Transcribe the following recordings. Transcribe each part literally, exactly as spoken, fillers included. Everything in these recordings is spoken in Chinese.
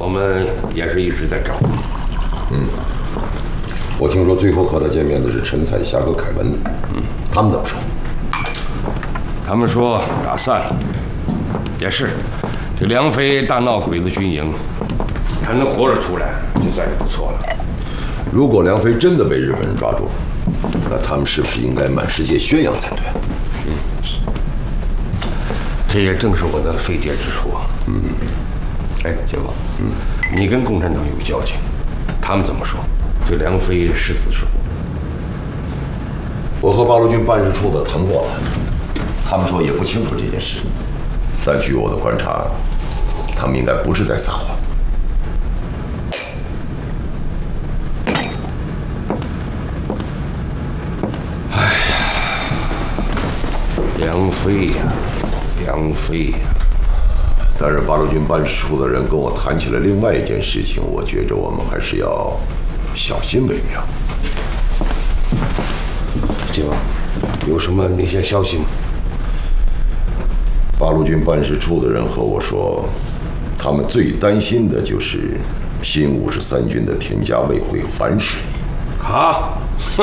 们也是一直在找。 嗯，我听说最后和他见面的是陈彩霞和凯文，嗯，他们怎么说？ 他们说打散了，也是，这梁飞大闹鬼子军营，他能活着出来就算是不错了。 如果梁飞真的被日本人抓住了，那他们是不是应该满世界宣扬才对？ 嗯，这也正是我的费解之处。嗯，哎，姐夫，嗯，你跟共产党有交情，他们怎么说？这梁飞是死是活？ 我和八路军办事处的谈过了，他们说也不清楚这件事，但据我的观察，他们应该不是在撒谎。 哎呀，梁飞呀，梁飞呀！ 但是八路军办事处的人跟我谈起了另外一件事情，我觉着我们还是要小心为妙。 姐夫，有什么那些消息吗？ 八路军办事处的人和我说，他们最担心的就是新五十三军的田家卫会反水。 啊，哼！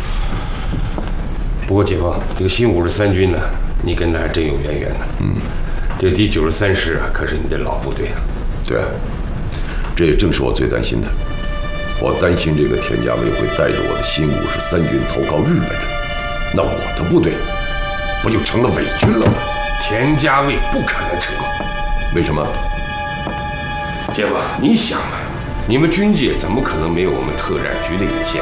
不过姐夫，这个新五十三军呢，你跟他还真有渊源呢。嗯，这第九十三师啊，可是你的老部队啊。 对啊，这也正是我最担心的。我担心这个田家卫会带着我的新五十三军投靠日本人，那我的部队不就成了伪军了吗？ 田家卫不可能成功。 为什么？ 姐夫，你想啊，你们军界怎么可能没有我们特战局的眼线？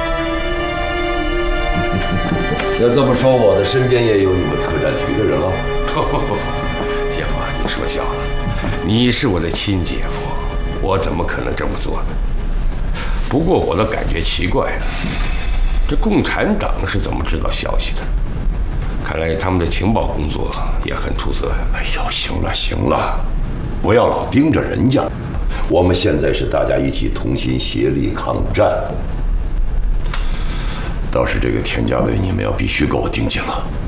要这么说，我的身边也有你们特战局的人了。 不不不，姐夫，你说笑了。你是我的亲姐夫，我怎么可能这么做呢？不过我倒感觉奇怪了，这共产党是怎么知道消息的？看来他们的情报工作也很出色呀。 哎呦，行了行了，不要老盯着人家。我们现在是大家一起同心协力抗战。倒是这个田家卫，你们要必须给我盯紧了。